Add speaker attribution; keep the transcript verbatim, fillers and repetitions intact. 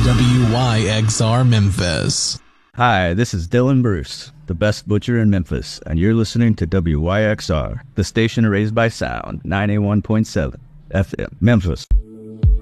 Speaker 1: W Y X R Memphis.
Speaker 2: Hi, this is Dylan Bruce, the best butcher in Memphis, and you're listening to W Y X R, the station raised by sound, ninety-one point seven F M, Memphis.